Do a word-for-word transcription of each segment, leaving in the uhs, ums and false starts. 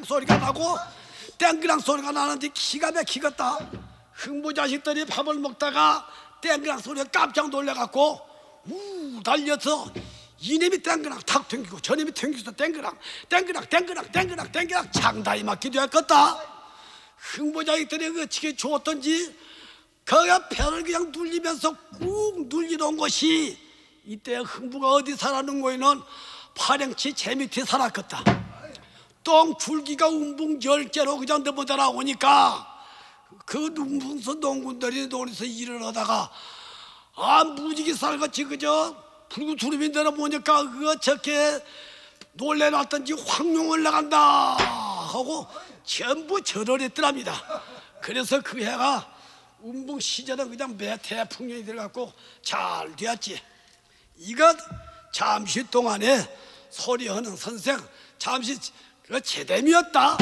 소리가 나고 땡그랑 소리가 나는데 기가 막히겠다. 흥부 자식들이 밥을 먹다가 땡그랑 소리에 깜짝 놀래갖고 우 달려서 이놈이 땡그랑 탁 튕기고 저놈이 튕기서 땡그랑 땡그랑 땡그랑 땡그랑 땡그랑 장다이 맞기도 했겠다. 흥부 자식들이 어떻게 좋았던지 그가 배를 그냥 눌리면서 꾹 눌리던 것이 이때 흥부가 어디 살았는 거에는 파랭치 제 밑에 살았겠다. 똥 줄기가 움붕 열개로 그냥 넘어져 나오니까 그 눈풍선 농군들이 논에서 일을 하다가 아 무지개 쌀같이 그저 붉은 두루미 내려보니까 그거 저렇게 놀래놨던지 황룡을 나간다 하고 전부 절을 했더랍니다. 그래서 그 해가 운봉 시절은 그냥 매 태풍년이 들어갔고 잘 되었지. 이거 잠시 동안에 소리하는 선생 잠시 그 제dem이었다.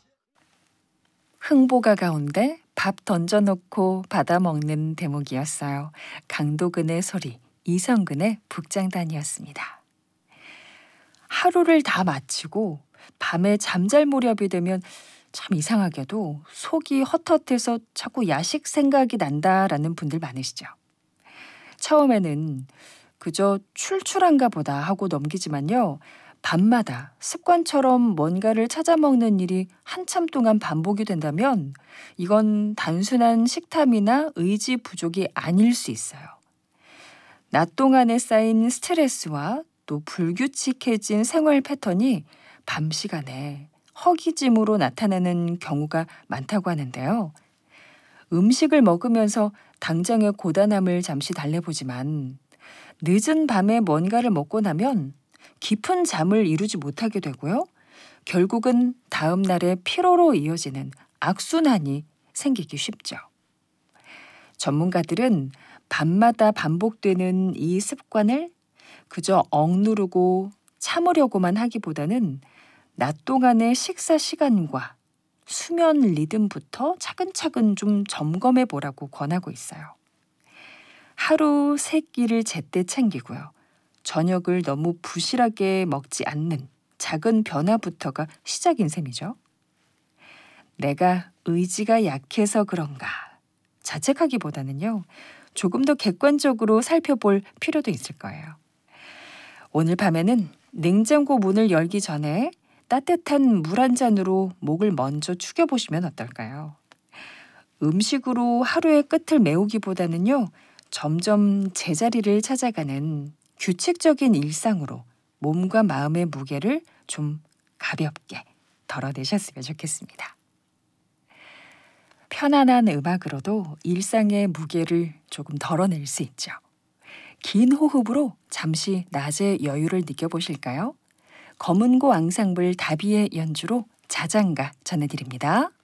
흥보가 가운데 밥 던져놓고 받아먹는 대목이었어요. 강도근의 소리, 이성근의 북장단이었습니다. 하루를 다 마치고 밤에 잠잘 무렵이 되면 참 이상하게도 속이 헛헛해서 자꾸 야식 생각이 난다라는 분들 많으시죠. 처음에는 그저 출출한가 보다 하고 넘기지만요. 밤마다 습관처럼 뭔가를 찾아 먹는 일이 한참 동안 반복이 된다면 이건 단순한 식탐이나 의지 부족이 아닐 수 있어요. 낮 동안에 쌓인 스트레스와 또 불규칙해진 생활 패턴이 밤 시간에 허기짐으로 나타나는 경우가 많다고 하는데요. 음식을 먹으면서 당장의 고단함을 잠시 달래보지만 늦은 밤에 뭔가를 먹고 나면 깊은 잠을 이루지 못하게 되고요. 결국은 다음 날의 피로로 이어지는 악순환이 생기기 쉽죠. 전문가들은 밤마다 반복되는 이 습관을 그저 억누르고 참으려고만 하기보다는 낮 동안의 식사 시간과 수면 리듬부터 차근차근 좀 점검해 보라고 권하고 있어요. 하루 세 끼를 제때 챙기고요. 저녁을 너무 부실하게 먹지 않는 작은 변화부터가 시작인 셈이죠. 내가 의지가 약해서 그런가 자책하기보다는요. 조금 더 객관적으로 살펴볼 필요도 있을 거예요. 오늘 밤에는 냉장고 문을 열기 전에 따뜻한 물 한 잔으로 목을 먼저 축여보시면 어떨까요? 음식으로 하루의 끝을 메우기보다는요. 점점 제자리를 찾아가는 규칙적인 일상으로 몸과 마음의 무게를 좀 가볍게 덜어내셨으면 좋겠습니다. 편안한 음악으로도 일상의 무게를 조금 덜어낼 수 있죠. 긴 호흡으로 잠시 낮의 여유를 느껴보실까요? 검은고 앙상블 다비의 연주로 자장가 전해드립니다.